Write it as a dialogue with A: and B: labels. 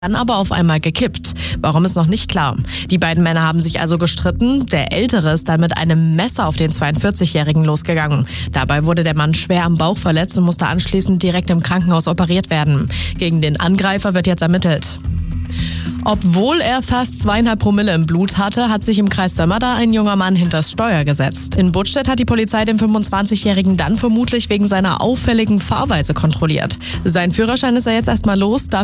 A: dann aber auf einmal gekippt. Warum ist noch nicht klar. Die beiden Männer haben sich also gestritten. Der Ältere ist dann mit einem Messer auf den 42-Jährigen losgegangen. Dabei wurde der Mann schwer am Bauch verletzt und musste anschließend direkt im Krankenhaus operiert werden. Gegen den Angreifer wird jetzt ermittelt. Obwohl er fast 2,5 Promille im Blut hatte, hat sich im Kreis Sömmerda ein junger Mann hinters Steuer gesetzt. In Buttstedt hat die Polizei den 25-Jährigen dann vermutlich wegen seiner auffälligen Fahrweise kontrolliert. Sein Führerschein ist er jetzt erstmal los.